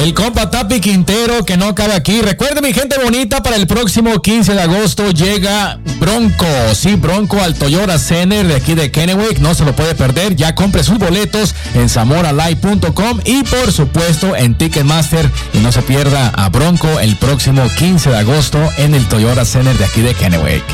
El compa Tapi Quintero, que no cabe aquí. Recuerde, mi gente bonita, para el próximo 15 de agosto llega Bronco. Sí, Bronco al Toyota Center de aquí de Kennewick. No se lo puede perder. Ya compre sus boletos en zamoralive.com y por supuesto en Ticketmaster. Y no se pierda a Bronco el próximo 15 de agosto en el Toyota Center de aquí de Kennewick.